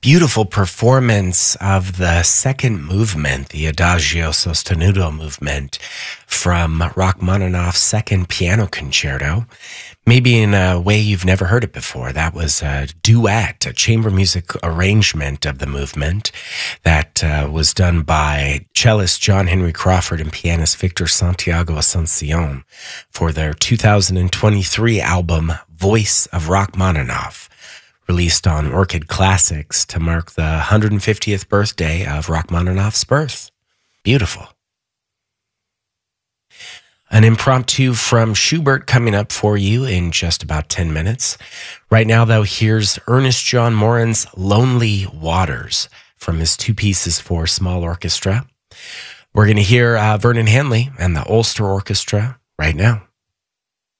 Beautiful performance of the second movement, the Adagio sostenuto movement from Rachmaninoff's second piano concerto. Maybe in a way you've never heard it before. That was a duet, a chamber music arrangement of the movement that was done by cellist John Henry Crawford and pianist Victor Santiago Asuncion for their 2023 album, Voice of Rachmaninoff, released on Orchid Classics to mark the 150th birthday of Rachmaninoff's birth. Beautiful. An impromptu from Schubert coming up for you in just about 10 minutes. Right now, though, here's Ernest John Morin's Lonely Waters from his two pieces for small orchestra. We're going to hear Vernon Hanley and the Ulster Orchestra right now.